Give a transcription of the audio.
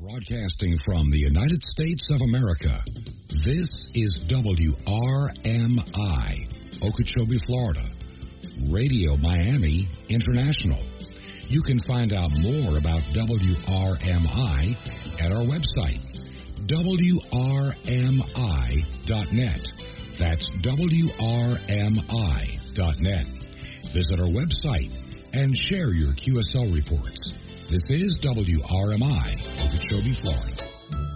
Broadcasting from the United States of America, this is WRMI, Okeechobee, Florida, Radio Miami International. You can find out more about WRMI at our website, WRMI.net. That's WRMI.net. Visit our website and share your QSL reports. This is WRMI, Okeechobee, Florida.